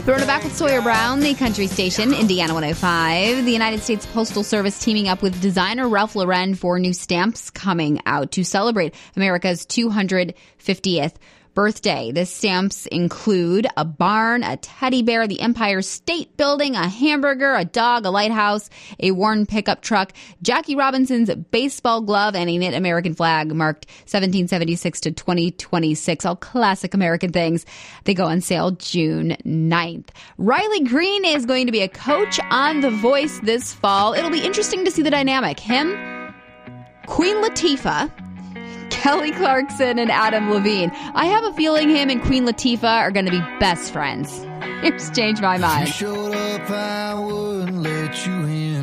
Throwing it back with Sawyer Brown, the country station, Indiana 105. The United States Postal Service teaming up with designer Ralph Lauren for new stamps coming out to celebrate America's 250th birthday. The stamps include a barn, a teddy bear, the Empire State Building, a hamburger, a dog, a lighthouse, a worn pickup truck, Jackie Robinson's baseball glove, and a knit American flag marked 1776 to 2026. All classic American things. They go on sale June 9th. Riley Green is going to be a coach on The Voice this fall. It'll be interesting to see the dynamic. Him, Queen Latifah, Kelly Clarkson, and Adam Levine. I have a feeling him and Queen Latifah are going to be best friends. Here's Change My Mind. If you showed up, I wouldn't let you in.